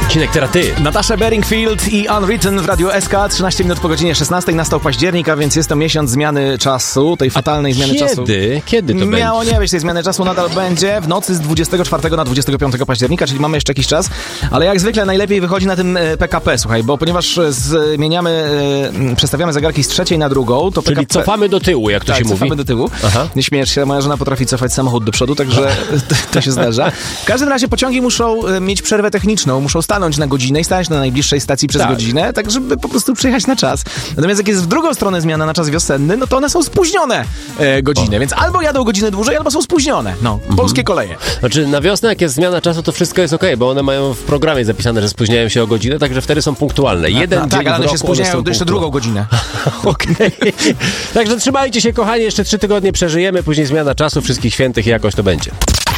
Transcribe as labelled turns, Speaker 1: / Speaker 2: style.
Speaker 1: Odcinek teraz ty.
Speaker 2: Natasza Bedingfield i Unwritten w Radiu SK. 13 minut po godzinie 16. Nastał październik, a więc jest to miesiąc zmiany czasu, tej fatalnej zmiany czasu.
Speaker 1: Kiedy to
Speaker 2: Miało
Speaker 1: będzie?
Speaker 2: nie być, tej zmiany czasu nadal będzie w nocy z 24 na 25 października, czyli mamy jeszcze jakiś czas, ale jak zwykle najlepiej wychodzi na tym PKP, słuchaj, bo ponieważ przestawiamy zegarki z 3 na 2, to
Speaker 1: Czyli
Speaker 2: PKP...
Speaker 1: cofamy do tyłu, jak to się mówi.
Speaker 2: cofamy do tyłu.
Speaker 1: Aha.
Speaker 2: Nie śmiejesz się, moja żona potrafi cofać samochód do przodu, także to się zdarza. W każdym razie pociągi muszą mieć przerwę techniczną, muszą stanąć na godzinę i stać na najbliższej stacji przez godzinę, tak żeby po prostu przyjechać na czas. Natomiast jak jest w drugą stronę zmiana na czas wiosenny, no to one są spóźnione godziny, więc albo jadą godzinę dłużej, albo są spóźnione. No, polskie koleje.
Speaker 1: Znaczy na wiosnę, jak jest zmiana czasu, to wszystko jest okej, bo one mają w programie zapisane, że spóźniają się o godzinę, także wtedy są punktualne. Jeden dzień
Speaker 2: tak, ale
Speaker 1: w
Speaker 2: one
Speaker 1: roku
Speaker 2: się spóźniają
Speaker 1: one są
Speaker 2: jeszcze drugą godzinę.
Speaker 1: Okej. Także trzymajcie się, kochani, jeszcze 3 tygodnie przeżyjemy, później zmiana czasu, wszystkich świętych i jakoś to będzie.